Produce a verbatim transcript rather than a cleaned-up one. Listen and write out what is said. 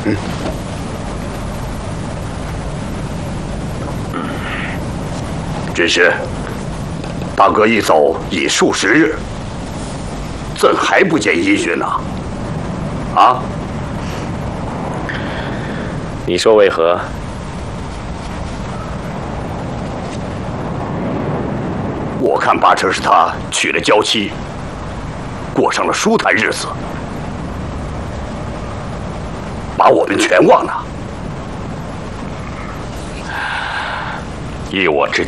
嗯。只是，大哥一走已数十日，怎还不见音讯呢？啊？ 你说为何？ 我看八成是他娶了娇妻，过上了舒坦日子，把我们全忘了。依我之